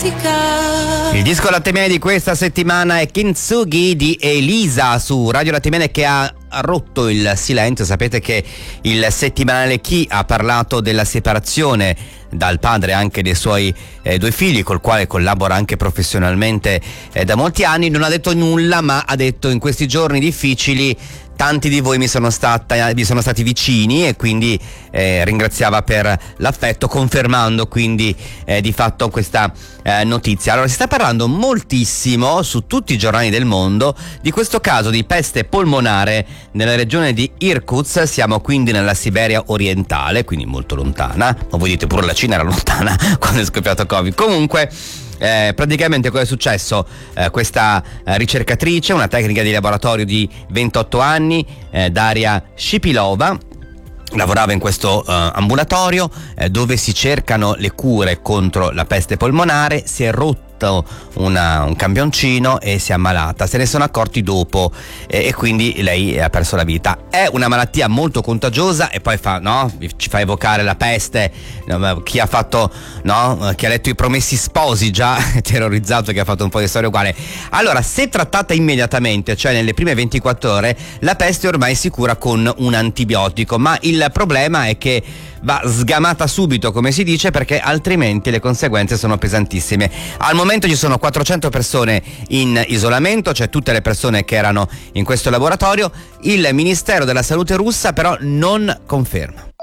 dimentica. Il disco Latte Miele di questa settimana è Kintsugi di Elisa su Radio Latte Miele, che ha rotto il silenzio. Sapete che il settimanale Chi ha parlato della separazione dal padre anche dei suoi due figli, col quale collabora anche professionalmente da molti anni. Non ha detto nulla, ma ha detto: in questi giorni difficili tanti di voi vi sono stati vicini, e quindi ringraziava per l'affetto, confermando quindi di fatto questa notizia. Allora, si sta parlando moltissimo su tutti i giornali del mondo di questo caso di peste polmonare nella regione di Irkutsk. Siamo quindi nella Siberia orientale, quindi molto lontana, ma voi dite pure la Cina era lontana quando è scoppiato Covid. Comunque praticamente cosa è successo? Questa ricercatrice, una tecnica di laboratorio di 28 anni, Daria Shipilova, lavorava in questo ambulatorio dove si cercano le cure contro la peste polmonare. Si è rotto un campioncino e si è ammalata. Se ne sono accorti dopo e quindi lei ha perso la vita. È una malattia molto contagiosa, e poi ci fa evocare la peste. Chi ha fatto, chi ha letto I Promessi Sposi, già terrorizzato, che ha fatto un po' di storia uguale. Allora, se trattata immediatamente, cioè nelle prime 24 ore, la peste ormai si cura con un antibiotico, ma il problema è che va sgamata subito, come si dice, perché altrimenti le conseguenze sono pesantissime. Al momento ci sono 400 persone in isolamento, cioè tutte le persone che erano in questo laboratorio. Il Ministero della Salute russa però non conferma.